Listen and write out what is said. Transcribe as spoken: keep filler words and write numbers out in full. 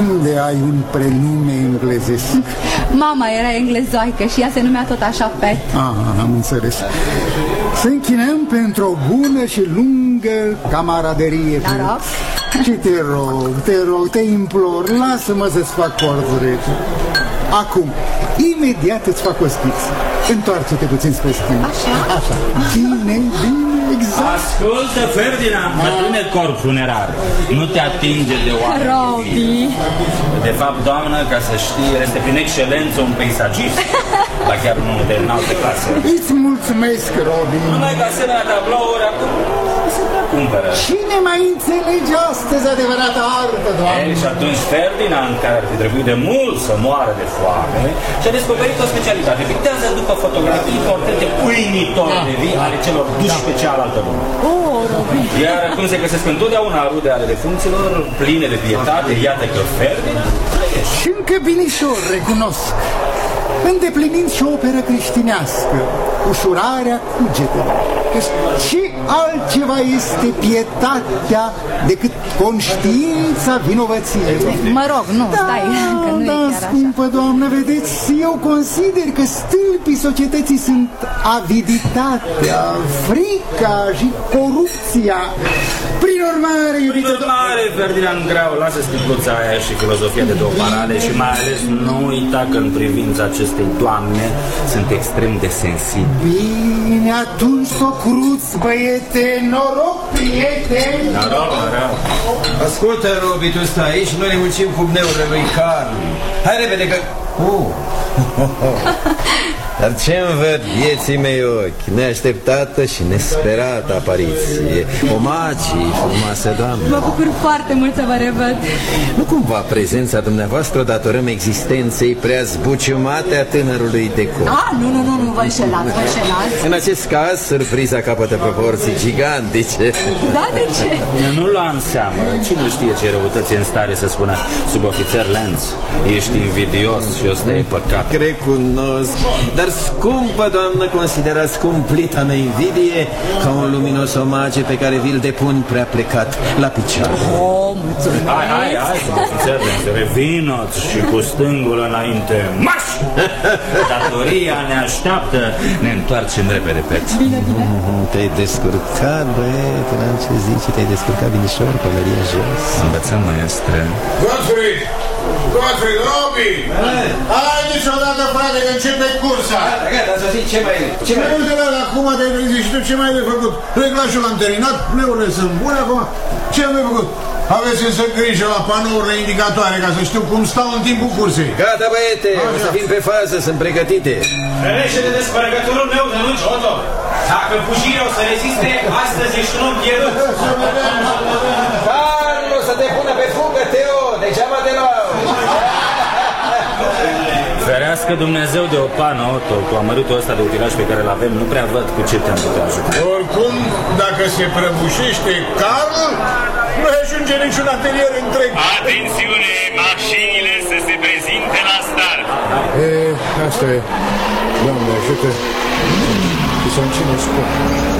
unde ai un prenume englezesc? Mama era englezoică și ea se numea tot așa, Pet. Ah, am înțeles. Să închinăm pentru o bună și lungă camaraderie. Da, rog. Și te rog, te rog, te implor, lasă-mă să-ți fac corduri. Acum, imediat îți fac o schiță. Întoarce-te puțin spre stânga. Așa. Așa. Bine, bine, exact. Ascultă, Ferdinand, bătrâne corp funerar, nu te atinge de oameni. Robi. De fapt, doamnă, ca să știi, este prin excelență un peisagist, dar chiar unul de înaltă clasă. Îți mulțumesc, Robi. Numai că asemenea tablouri acum se prea cumpără. Cine mai înțelege astăzi adevărata artă, doamnă? Ei, și atunci Ferdinand, care ar fi trebuit de mult să moară de foame, și-a descoperit o specialitate. Pictează după fotografii portrete uimitori de vii ale celor duși pe cealaltă lume. Oh, Robi. Iar cum se găsesc întotdeauna rude ale defuncților, pline de pietate, iată că Ferdinand trăiește. Și încă binișor, recunosc, îndeplinind și o operă creștinească, ușurarea cugetelor. Ce altceva este pietatea decât conștiința vinovăției? Mă rog, nu, Da, stai, că nu da, e chiar scumpă doamnă, vedeți, eu consider că stâlpii societății sunt aviditatea, frica și corupția. Prin urmare, Prin iubită urmare, Ferdinand Grau, lasă sticluța aia și filozofia de două parale și mai ales nu uita că în privința acestei doamne sunt extrem de sensibil. Bine, atunci s-o cruț, băiete, noroc, prieteni. Noroc, noroc. Ascultă, Robi, tu stai aici și noi ne muncim cu pneurile lui Carl. Hai repede că... Uh. Dar ce-mi văd vieții mei ochi? Neașteptată și nesperată apariție. Omagii, frumoasă doamnă. Mă bucur foarte mult să vă revăd. Nu cumva prezența dumneavoastră o datorăm existenței prea zbuciumate a tânărului Deco? Ah, nu, nu, nu, nu, vă înșelați, vă înșelați. În acest caz, surpriza capătă proporții gigantice. Da, de ce? Nu lua în seamă. Cine știe ce răutăți în stare să spună subofițer Lenz? Ești invidios și ăsta e păcat. Recunosc. Dar scumpă doamnă, considerați cumplita mea invidie ca un luminos omage pe care vi-l depun prea plecat la picioare. Oh, mulțumesc. Hai, hai, hai, subofițer Lenz, revinoți și cu stângul înainte. Marș! Datoria ne așteaptă. Ne întoarcem repede, Pet. Bine, bine. Te-ai descurcat, băiete, n-am ce zice, te-ai descurcat binișor, pălăria jos. Învățăm, maestre. Godfrey! Godfrey, Robi! Hai niciodată, frate, că începe cursa! Gata, gata, să zic, ce mai e? Ce mai uite la acum te-ai trezit și tu ce mai ai de făcut? Reglajul l-am terminat, pneurile sunt bune acum. Ce am de făcut? Aveți însă grijă la panourile indicatoare ca să știu cum stau în timpul cursei. Gata, băiete, o să fim pe fază, sunt pregătite. Ferește de desfărăcătorul meu de lungi, Otto. Dacă bujirea o să reziste, astăzi ești un om pierdut. Carlo, să te pună pe fugă, Teo, degeaba te luau. Ferească Dumnezeu de o pană, Otto. Cu amăritul ăsta de utilaj pe care îl avem, nu prea văd cu ce te-am putea ajuta. Oricum, dacă se prăbușește Carl, nu ajunge niciun atelier întreg. Atențiune, mașinile să se prezinte la start. E, asta e. Doamne ajută. Și să încine scop.